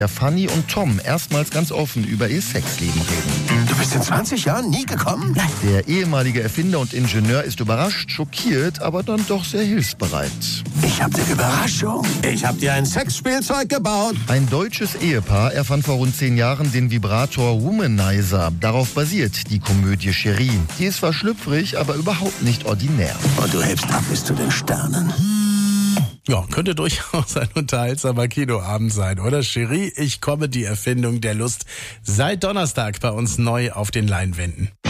Ja, Fanny und Tom erstmals ganz offen über ihr Sexleben reden. Du bist in 20 Jahren nie gekommen? Nein. Der ehemalige Erfinder und Ingenieur ist überrascht, schockiert, aber dann doch sehr hilfsbereit. Ich hab eine Überraschung. Ich hab dir ein Sexspielzeug gebaut. Ein deutsches Ehepaar erfand vor rund 10 Jahren den Vibrator Womanizer. Darauf basiert die Komödie Cherie. Die ist zwar schlüpfrig, aber überhaupt nicht ordinär. Und du hebst ab bis zu den Sternen. Ja, könnte durchaus ein unterhaltsamer Kinoabend sein, oder? Cherie, ich komme, die Erfindung der Lust. Seit Donnerstag bei uns neu auf den Leinwänden.